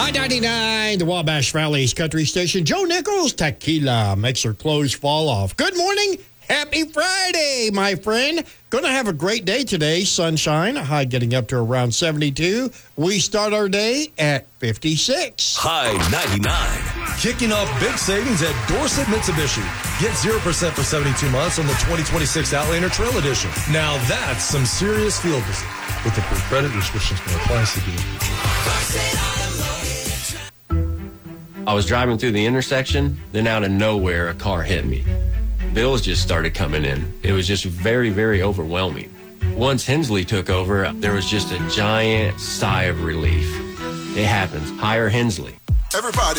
I-99, the Wabash Valley's country station. Joe Nichols, tequila makes her clothes fall off. Good morning. Happy Friday, my friend. Gonna have a great day today. Sunshine, high getting up to around 72. We start our day at 56. High 99. Kicking off big savings at Dorset Mitsubishi. Get 0% for 72 months on the 2026 Outlander Trail Edition. Now that's some serious field visit. With approved credit, restrictions may apply. I was driving through the intersection, then out of nowhere, a car hit me. Bills just started coming in. It was just very, very overwhelming. Once Hensley took over, there was just a giant sigh of relief. It happens. Hire Hensley. Everybody.